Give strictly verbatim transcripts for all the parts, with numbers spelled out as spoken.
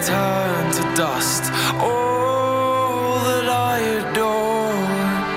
turn to dust. All that I adored.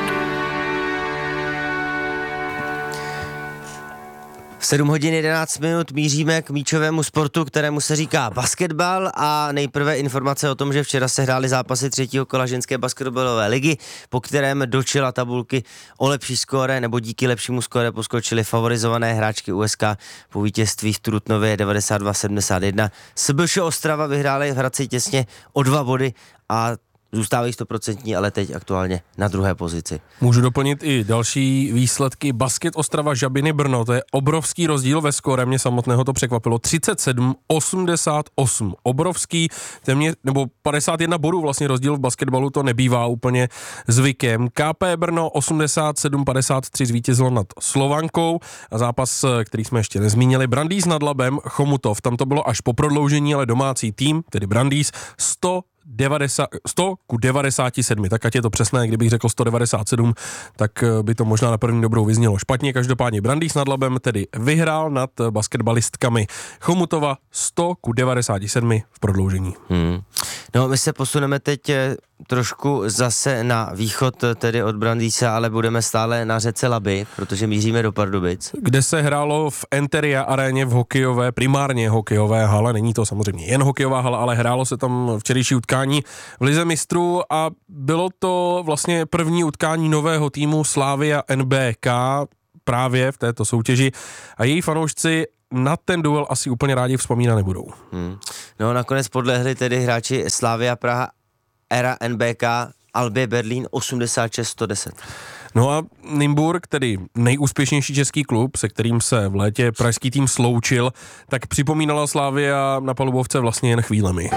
sedm hodin jedenáct minut míříme k míčovému sportu, kterému se říká basketbal, a nejprve informace o tom, že včera se hrály zápasy třetího kola ženské basketbalové ligy, po kterém do čela tabulky o lepší skóre nebo díky lepšímu skóre poskočily favorizované hráčky U S K po vítězství v Trutnově devadesát dva sedmdesát jedna. S B Š Ostrava vyhráli v Hradci těsně o dva body a zůstávají stoprocentní, ale teď aktuálně na druhé pozici. Můžu doplnit i další výsledky. Basket Ostrava Žabiny Brno, to je obrovský rozdíl ve skóre, mě samotného to překvapilo. třicet sedm osmdesát osm, obrovský, téměř, nebo padesát jedna bodů vlastně rozdíl v basketbalu, to nebývá úplně zvykem. K P Brno osmdesát sedm padesát tři zvítězilo nad Slovankou a zápas, který jsme ještě nezmínili, Brandýs nad Labem, Chomutov, tam to bylo až po prodloužení, ale domácí tým, tedy Brandýs, sto ku devadesáti sedmi, tak ať je to přesné, kdybych řekl sto devadesát sedm, tak by to možná na první dobrou vyznělo špatně. Každopádně Brandýs nad Labem tedy vyhrál nad basketbalistkami Chomutova sto ku devadesáti sedmi v prodloužení. Hmm. No, my se posuneme teď trošku zase na východ, tedy od Brandýsa, ale budeme stále na řece Labi, protože míříme do Pardubic. Kde se hrálo v Enteria aréně v hokejové, primárně hokejové hale, není to samozřejmě jen hokejová hala, ale hrálo se tam včerejší utkání v Lize mistrů a bylo to vlastně první utkání nového týmu Slavia N B K právě v této soutěži a její fanoušci na ten duel asi úplně rádi vzpomínat nebudou. Hmm. No, nakonec podlehli tedy hráči Slavia Praha Era N B K Albě Berlín osmdesát šest sto deset. No a Nymburk, tedy nejúspěšnější český klub, se kterým se v létě pražský tým sloučil, tak připomínala Slavia na palubovce vlastně jen chvílemi.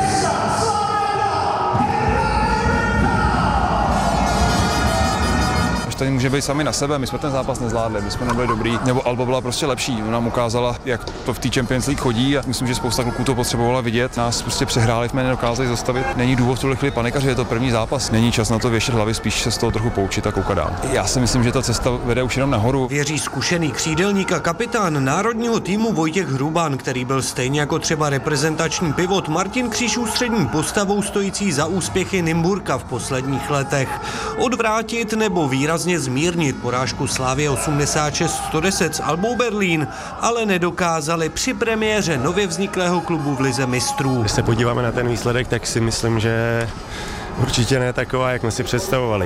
Tady může být sami na sebe, my jsme ten zápas nezvládli, my jsme nebyli dobrý, nebo Alba byla prostě lepší, ona nám ukázala, jak to v té Champions League chodí a myslím, že spousta kluků to potřebovala vidět, nás prostě přehráli, jsme nedokázali zastavit, není důvod tuhle chvíli panikaři, je to první zápas, není čas na to věšet hlavy, spíš se z toho trochu poučit a koukat dál. Já si myslím, že ta cesta vede už jenom nahoru. Věří zkušený křídelník a kapitán národního týmu Vojtěch Hrubán, který byl stejně jako třeba reprezentační pivot Martin Kříž ústřední postavou stojící za úspěchy Nymburka v posledních letech. Odvrátit nebo výrazně zmírnit porážku Slavie osmdesát šest sto deset s Albou Berlín, ale nedokázali při premiéře nově vzniklého klubu v Lize mistrů. Když se podíváme na ten výsledek, tak si myslím, že určitě ne taková, jak jsme si představovali.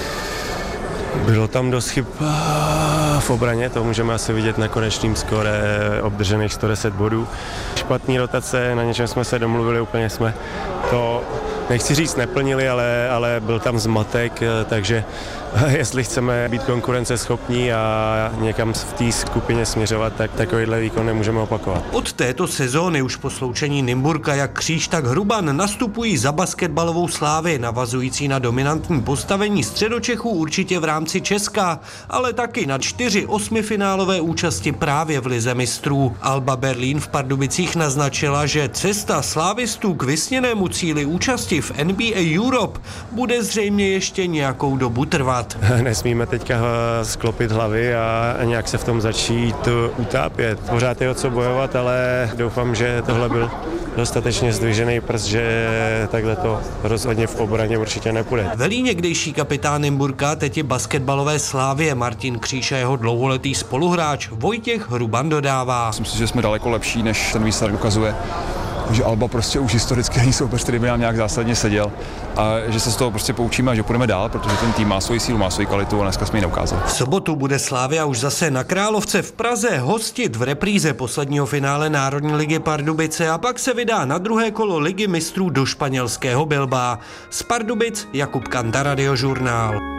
Bylo tam dost chyb v obraně, to můžeme asi vidět na konečným skóre obdržených sto deset bodů. Špatný rotace, na něčem jsme se domluvili, úplně jsme to, nechci říct, neplnili, ale, ale byl tam zmatek, takže jestli chceme být konkurenceschopní a někam v té skupině směřovat, tak takovýhle výkon nemůžeme opakovat. Od této sezóny už po sloučení Nymburka jak Kříž, tak Hruban nastupují za basketbalovou Slávy, navazující na dominantní postavení Středočechů určitě v rámci Česka, ale taky na čtyři osmifinálové účasti právě v Lize mistrů. Alba Berlín v Pardubicích naznačila, že cesta slávistů k vysněnému cíli účasti v N B A Europe bude zřejmě ještě nějakou dobu trvat. Nesmíme teďka sklopit hlavy a nějak se v tom začít utápět. Pořád je o co bojovat, ale doufám, že tohle byl dostatečně zdvižený prst, že takhle to rozhodně v obraně určitě nepůjde. Velí někdejší kapitán Nymburka, teď je basketbalové Slávie Martin Kříž a jeho dlouholetý spoluhráč Vojtěch Hruban dodává. Myslím si, že jsme daleko lepší, než ten výsledek ukazuje. Že Alba prostě už historicky není soupeř, který by nám nějak zásadně seděl a že se z toho prostě poučíme a že půjdeme dál, protože ten tým má svoji sílu, má svoji kvalitu a dneska jsme ji neukázali. V sobotu bude Slavia už zase na Královce v Praze hostit v repríze posledního finále Národní ligy Pardubice a pak se vydá na druhé kolo Ligy mistrů do španělského Bilbaa. Z Pardubic Jakub Kanta, Radiožurnál.